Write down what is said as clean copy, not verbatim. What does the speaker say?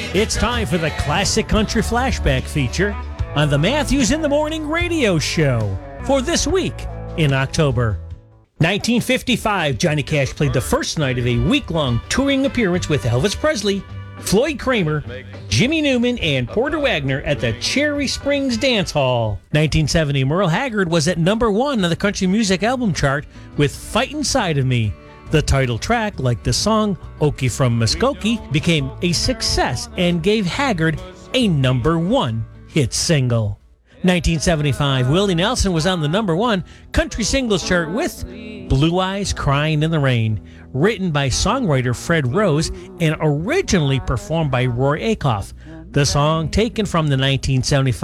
It's time for the Classic Country Flashback feature on the Matthews in the Morning radio show for this week in October. 1955, Johnny Cash played the first night of a week-long touring appearance with Elvis Presley, Floyd Kramer, Jimmy Newman, and Porter Wagoner at the Cherry Springs Dance Hall. 1970, Merle Haggard was at number 1 on the country music album chart with Fight Inside of Me. The title track, like the song Okie from Muskogee, became a success and gave Haggard a number 1 hit single. 1975, Willie Nelson was on the number 1 country singles chart with Blue Eyes Crying in the Rain, written by songwriter Fred Rose and originally performed by Roy Acuff. The song, taken from the 1975